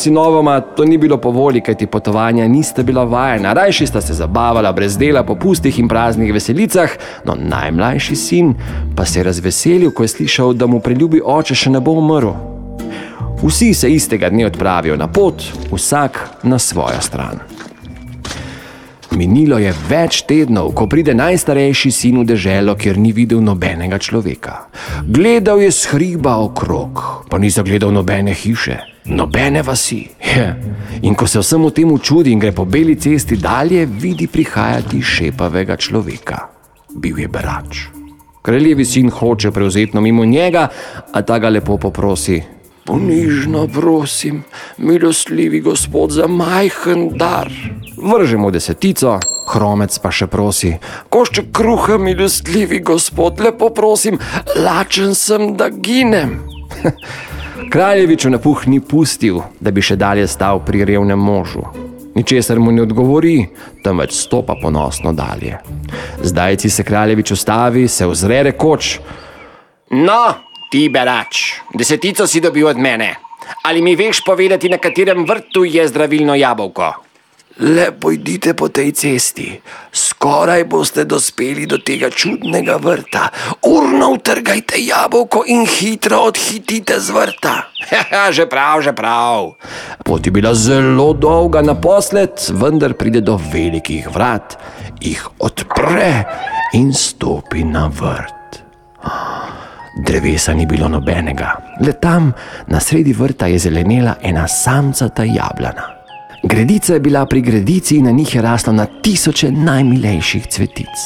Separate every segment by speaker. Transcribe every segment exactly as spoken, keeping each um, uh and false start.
Speaker 1: sinovoma to ni bilo po volji, kajti potovanja nista bila vajena. Rajši sta se zabavala brez dela po pustih in praznih veselicah, no najmlajši sin pa se je razveselil, ko je slišal, da mu preljubi oče še ne bo umrl. Vsi se istega dne odpravijo na pot, vsak na svojo stran. Minilo je več tednov, ko pride najstarejši sin v deželo, kjer ni videl nobenega človeka. Gledal je s hriba okrog, pa ni zagledal nobene hiše, nobene vasi. In ko se vsemu temu čudi in gre po beli cesti dalje, vidi prihajati šepavega človeka. Bil je berač. Kraljevi sin hoče prevzetno mimo njega, a ta ga lepo poprosi: "Ponižno prosim, milostljivi gospod, za majhen dar." Vrže mu desetico, hromec pa še prosi: "Košček kruha, milostljivi gospod, lepo prosim, lačen sem, da ginem." Kraljeviču napuh ni pustil, da bi še dalje stal pri revnem možu. Ničesar mu ne odgovori, temveč stopa ponosno dalje. Zdajci se kraljevič ustavi, se ozre rekoč: "No, ti berač, desetico si dobil od mene. Ali mi veš povedati, na katerem vrtu je zdravilno jabolko?" "Le pojdite po tej cesti, skoraj boste dospeli do tega čudnega vrta. Urno utrgajte jabolko in hitro odhitite z vrta." "Že prav, že prav." Pot je bila zelo dolga naposled, vendar pride do velikih vrat, jih odpre in stopi na vrt. Drevesa ni bilo nobenega, le tam na sredi vrta je zelenela ena samcata jablana. Gredica je bila pri gredici in na njih je raslo na tisoče najmilejših cvetic.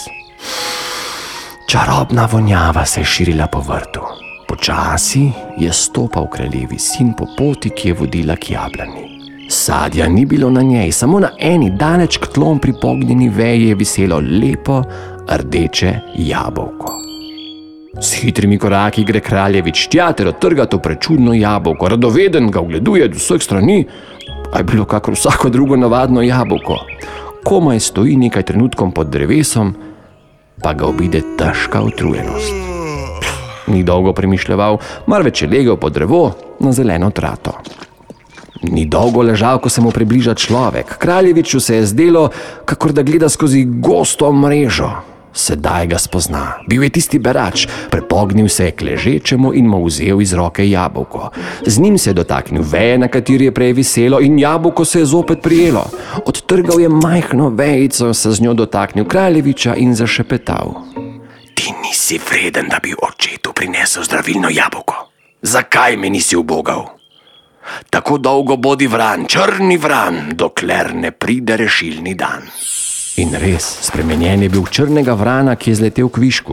Speaker 1: Čarobna vonjava se je širila po vrtu. Počasi je stopal kraljevi sin po poti, ki je vodila k jablani. Sadja ni bilo na njej, samo na eni daleč k tlom pripognjeni veji je viselo lepo rdeče jabolko. S hitrimi koraki gre kraljevič tja ter odtrga to prečudno jabolko. Radoveden ga ogleduje do vseh strani, a je bilo kakor vsako drugo navadno jabolko. Komaj stoji nekaj trenutkom pod drevesom, pa ga obide težka utrujenost. Ni dolgo premišljeval, marveč je legel pod drevo na zeleno trato. Ni dolgo ležal, ko se mu približa človek. Kraljeviču se je zdelo, kakor da gleda skozi gosto mrežo. Sedaj ga spozna. Bil je tisti berač, prepognil se je k ležečemu in mu vzel iz roke jabolko. Z njim se je dotaknil veje, na kateri je prej viselo, in jabolko se je zopet prijelo. Odtrgal je majhno vejico, se z njo dotaknil kraljeviča in zašepetal: "Ti nisi vreden, da bi očetu prinesel zdravilno jabolko. Zakaj me nisi ubogal? Tako dolgo bodi vran, črni vran, dokler ne pride rešilni dan." In res, spremenjen je bil črnega vrana, ki je zletel k višku.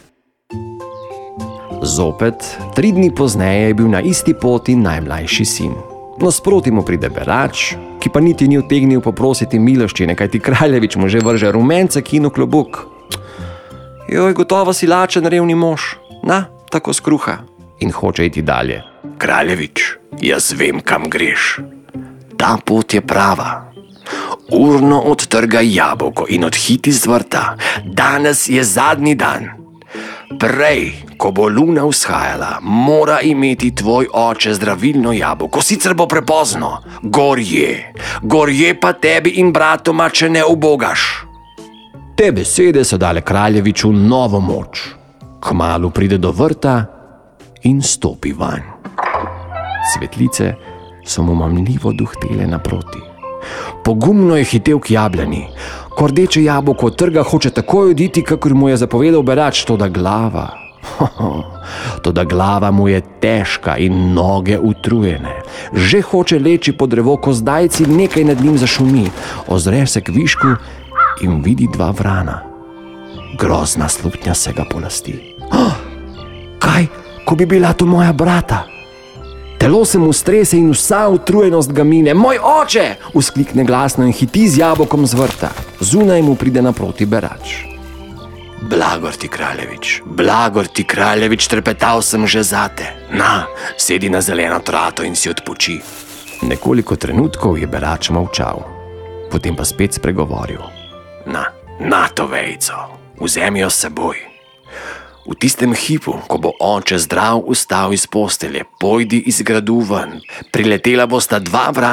Speaker 1: Zopet, tri dni pozneje je bil na isti poti najmlajši sin. Nasproti mu pride berač, ki pa niti ni utegnil poprositi miloščine, kajti kraljevič mu že vrže rumencek in v klobuk. "Joj, gotovo si lačen, revni mož, na, tako skruha." In hoče iti dalje. "Kraljevič, jaz vem, kam greš. Ta pot je prava. Urno odtrgaj jabolko in odhiti z vrta. Danes je zadnji dan. Prej, ko bo luna vzhajala, mora imeti tvoj oče zdravilno jabolko, sicer bo prepozno. Gorje, gorje pa tebi in bratoma, če ne ubogaš." Te besede so dale kraljeviču novo moč. Kmalu pride do vrta in stopi vanj. Svetlice so mu mamljivo duhtele naproti. Pogumno je hitel k jablani. Ko rdeče jabolko odtrga, hoče takoj oditi, kakor mu je zapovedal berač, toda glava. Toda glava mu je težka in noge utrujene. Že hoče leči pod drevo, ko zdajci nekaj nad njim zašumi. Ozre se k višku in vidi dva vrana. Grozna slutnja se ga polasti. Oh, kaj, ko bi bila to moja brata? Telo se mu strese in vsa utrujenost ga mine. "Moj oče!" vzklikne glasno in hiti z jabolkom z vrta. Zunaj mu pride naproti berač. "Blagor ti, kraljevič, blagor ti, kraljevič, trepetal sem že zate. Na, sedi na zeleno trato in si odpoči." Nekoliko trenutkov je berač molčal, potem pa spet spregovoril. "Na, na to vejico, vzemi jo s seboj. V tistem hipu, ko bo oče zdrav vstal iz postelje, pojdi iz gradu ven. Priletela bosta dva vrana